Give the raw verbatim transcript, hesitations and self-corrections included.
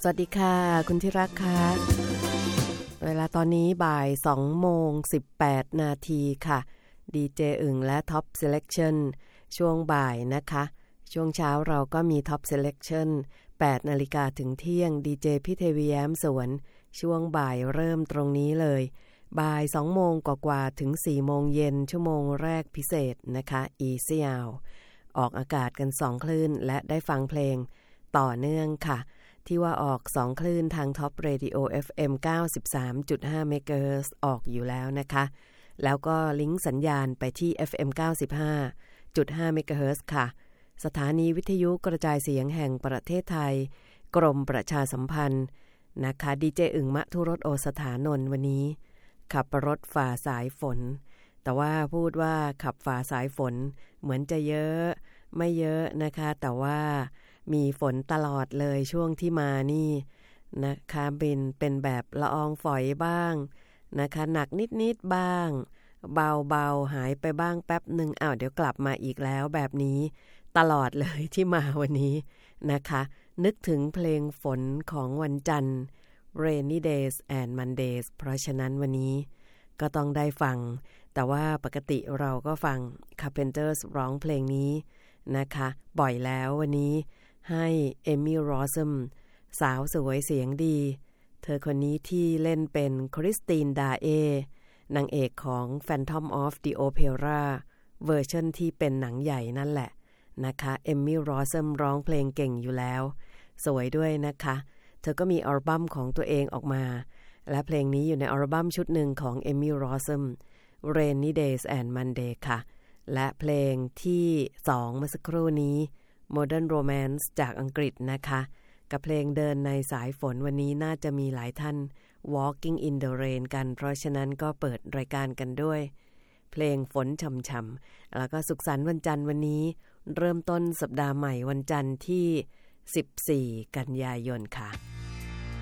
สวัสดีค่ะคุณที่รักค่ะเวลาตอนนี้บ่ายสองโมงสิบแปดนาทีค่ะดีเจอึ่งและ Top Selection ช่วงบ่ายนะคะช่วงเช้าเราก็มี Top Selection แปดนาฬิกาถึงเที่ยงดีเจพี่เทวีแย้มสวนช่วงบ่ายเริ่มตรงนี้เลยบ่ายสองโมงกว่าๆถึงสี่โมงเย็นชั่วโมงแรกพิเศษนะคะ Easy Hour ออกอากาศกันสองคลื่นและได้ฟังเพลงต่อเนื่องค่ะที่ว่าออกสองคลื่นทาง Top Radio เอฟ เอ็ม เก้าสิบสามจุดห้า เมกะเฮิรตซ์ออกอยู่แล้วนะคะแล้วก็ลิงก์สัญญาณไปที่ เอฟ เอ็ม เก้าสิบห้าจุดห้า เมกะเฮิรตซ์ค่ะสถานีวิทยุกระจายเสียงแห่งประเทศไทยกรมประชาสัมพันธ์นะคะดีเจอึ่งมะทุรสโอสถานนท์วันนี้ขับรถฝ่าสายฝนแต่ว่าพูดว่าขับฝ่าสายฝนเหมือนจะเยอะไม่เยอะนะคะแต่ว่ามีฝนตลอดเลยช่วงที่มานี่นะคะเป็นเป็นแบบละอองฝอยบ้างนะคะหนักนิดๆบ้างเบาๆหายไปบ้างแป๊บหนึ่งอ้าวเดี๋ยวกลับมาอีกแล้วแบบนี้ตลอดเลยที่มาวันนี้นะคะนึกถึงเพลงฝนของวันจันทร์ Rainy Days and Mondays เพราะฉะนั้นวันนี้ก็ต้องได้ฟังแต่ว่าปกติเราก็ฟัง Carpenters ร้องเพลงนี้นะคะบ่อยแล้ววันนี้ให้เอมี่รอสซัมสาวสวยเสียงดีเธอคนนี้ที่เล่นเป็นคริสตินดาเอนางเอกของ Phantom of the Opera เวอร์ชันที่เป็นหนังใหญ่นั่นแหละนะคะเอมี่รอสซัมร้องเพลงเก่งอยู่แล้วสวยด้วยนะคะเธอก็มีอัลบั้มของตัวเองออกมาและเพลงนี้อยู่ในอัลบั้มชุดหนึ่งของเอมี่รอสซัม Rainy Days and Mondays ค่ะและเพลงที่สองเมื่อสักครู่นี้ Modern Romance จากอังกฤษนะคะกับเพลงเดินในสายฝนวันนี้น่าจะมีหลายท่าน Walking in the Rain กันเพราะฉะนั้นก็เปิดรายการกันด้วยเพลงฝนช่ำๆแล้วก็สุขสันต์วันจันทร์วันนี้เริ่มต้นสัปดาห์ใหม่วันจันทร์ที่สิบสี่กันยายนค่ะ